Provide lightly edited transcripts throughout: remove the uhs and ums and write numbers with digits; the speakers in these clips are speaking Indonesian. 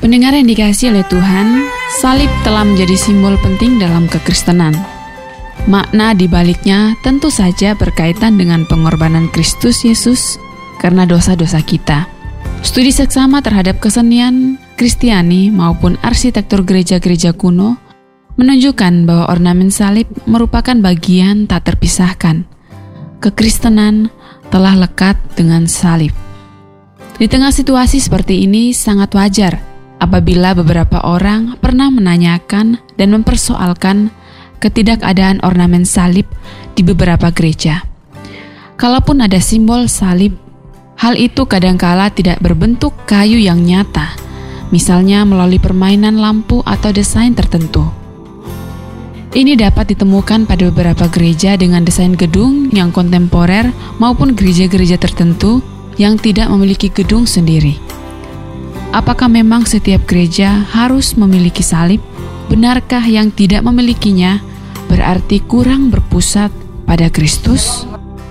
Pendengar yang dikasihi oleh Tuhan, salib telah menjadi simbol penting dalam kekristenan. Makna di baliknya tentu saja berkaitan dengan pengorbanan Kristus Yesus karena dosa-dosa kita. Studi seksama terhadap kesenian Kristiani maupun arsitektur gereja-gereja kuno menunjukkan bahwa ornamen salib merupakan bagian tak terpisahkan. Kekristenan telah lekat dengan salib. Di tengah situasi seperti ini sangat wajar apabila beberapa orang pernah menanyakan dan mempersoalkan ketidakadaan ornamen salib di beberapa gereja. Kalaupun ada simbol salib, hal itu kadangkala tidak berbentuk kayu yang nyata, misalnya melalui permainan lampu atau desain tertentu. Ini dapat ditemukan pada beberapa gereja dengan desain gedung yang kontemporer maupun gereja-gereja tertentu yang tidak memiliki gedung sendiri. Apakah memang setiap gereja harus memiliki salib? Benarkah yang tidak memilikinya berarti kurang berpusat pada Kristus?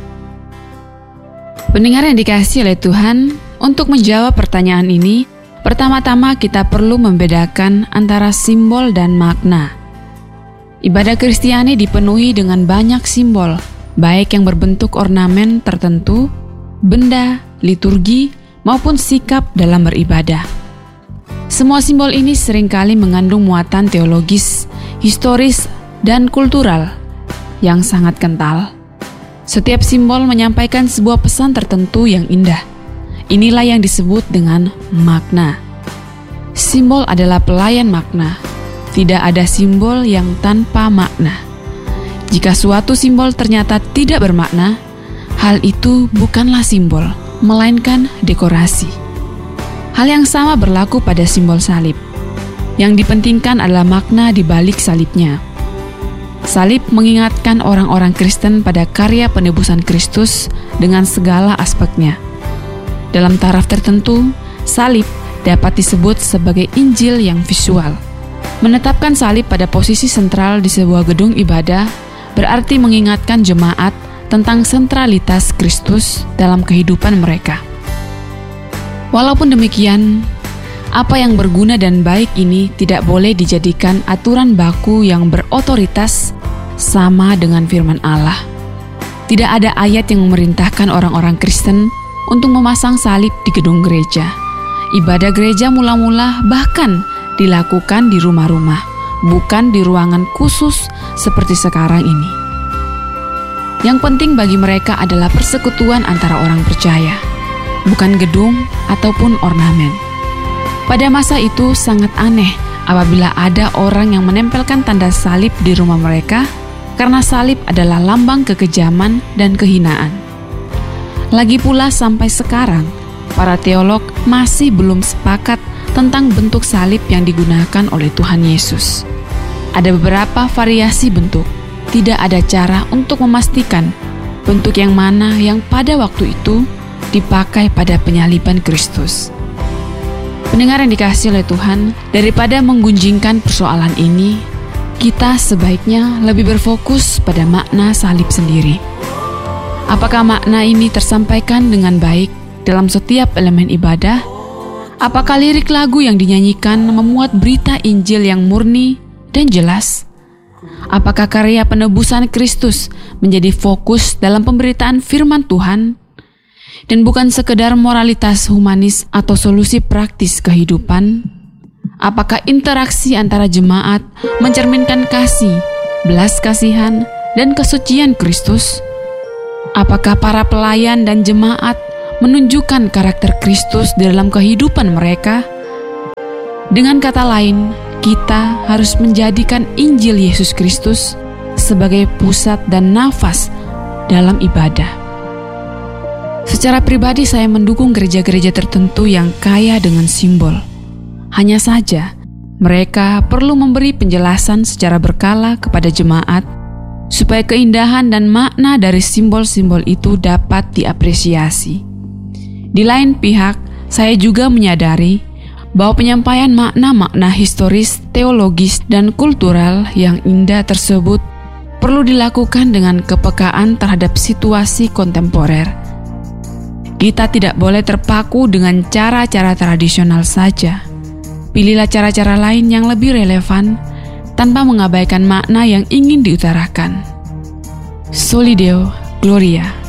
Pendengar yang dikasihi oleh Tuhan, untuk menjawab pertanyaan ini, pertama-tama kita perlu membedakan antara simbol dan makna. Ibadah Kristiani dipenuhi dengan banyak simbol, baik yang berbentuk ornamen tertentu, benda, liturgi, maupun sikap dalam beribadah. Semua simbol ini seringkali mengandung muatan teologis, historis, dan kultural yang sangat kental. Setiap simbol menyampaikan sebuah pesan tertentu yang indah. Inilah yang disebut dengan makna. Simbol adalah pelayan makna. Tidak ada simbol yang tanpa makna. Jika suatu simbol ternyata tidak bermakna, hal itu bukanlah simbol, melainkan dekorasi. Hal yang sama berlaku pada simbol salib. Yang dipentingkan adalah makna di balik salibnya. Salib mengingatkan orang-orang Kristen pada karya penebusan Kristus dengan segala aspeknya. Dalam taraf tertentu, salib dapat disebut sebagai Injil yang visual. Menetapkan salib pada posisi sentral di sebuah gedung ibadah berarti mengingatkan jemaat tentang sentralitas Kristus dalam kehidupan mereka. Walaupun demikian, apa yang berguna dan baik ini tidak boleh dijadikan aturan baku yang berotoritas sama dengan firman Allah. Tidak ada ayat yang memerintahkan orang-orang Kristen untuk memasang salib di gedung gereja. Ibadah gereja mula-mula bahkan dilakukan di rumah-rumah, bukan di ruangan khusus seperti sekarang ini. Yang penting bagi mereka adalah persekutuan antara orang percaya, bukan gedung ataupun ornamen. Pada masa itu sangat aneh apabila ada orang yang menempelkan tanda salib di rumah mereka karena salib adalah lambang kekejaman dan kehinaan. Lagi pula sampai sekarang, para teolog masih belum sepakat tentang bentuk salib yang digunakan oleh Tuhan Yesus. Ada beberapa variasi bentuk. Tidak ada cara untuk memastikan bentuk yang mana yang pada waktu itu dipakai pada penyaliban Kristus. Pendengar yang dikasihi oleh Tuhan, daripada menggunjingkan persoalan ini, kita sebaiknya lebih berfokus pada makna salib sendiri. Apakah makna ini tersampaikan dengan baik dalam setiap elemen ibadah? Apakah lirik lagu yang dinyanyikan memuat berita Injil yang murni dan jelas? Apakah karya penebusan Kristus menjadi fokus dalam pemberitaan firman Tuhan dan bukan sekedar moralitas humanis atau solusi praktis kehidupan? Apakah interaksi antara jemaat mencerminkan kasih, belas kasihan, dan kesucian Kristus? Apakah para pelayan dan jemaat menunjukkan karakter Kristus di dalam kehidupan mereka? Dengan kata lain, kita harus menjadikan Injil Yesus Kristus sebagai pusat dan nafas dalam ibadah. Secara pribadi saya mendukung gereja-gereja tertentu yang kaya dengan simbol. Hanya saja, mereka perlu memberi penjelasan secara berkala kepada jemaat supaya keindahan dan makna dari simbol-simbol itu dapat diapresiasi. Di lain pihak, saya juga menyadari bahwa penyampaian makna-makna historis, teologis, dan kultural yang indah tersebut perlu dilakukan dengan kepekaan terhadap situasi kontemporer. Kita tidak boleh terpaku dengan cara-cara tradisional saja. Pilihlah cara-cara lain yang lebih relevan tanpa mengabaikan makna yang ingin diutarakan. Soli Deo Gloria.